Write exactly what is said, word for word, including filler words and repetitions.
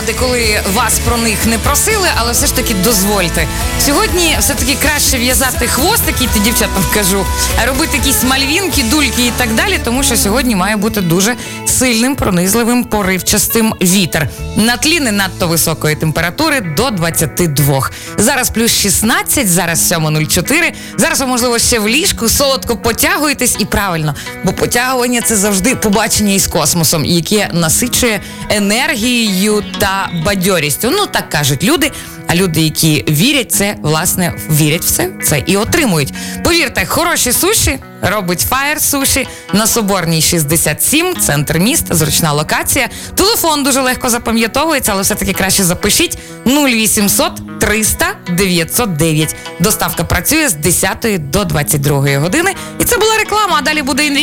Коли вас про них не просили, але все ж таки дозвольте. Сьогодні все-таки краще в'язати хвостик, і ти дівчатам кажу, а робити якісь мальвінки, дульки і так далі, тому що сьогодні має бути дуже сильним, пронизливим, поривчастим вітер. На тлі не надто високої температури до двадцяти двох. Зараз плюс шістнадцять, зараз сьома нуль чотири. Зараз ви, можливо, ще в ліжку, солодко потягуєтесь, і правильно, бо потягування – це завжди побачення із космосом, яке насичує енергією та бадьорістю. Ну, так кажуть люди, а люди, які вірять, це, власне, вірять в це, це і отримують. Повірте, хороші суші робить Fire Sushi на Соборній шістдесят сім, центр міста, зручна локація. Телефон дуже легко запам'ятовується, але все-таки краще запишіть нуль вісімсот триста дев'ятсот дев'ять. Доставка працює з десятої до двадцять другої години. І це була реклама, а далі буде Інрі.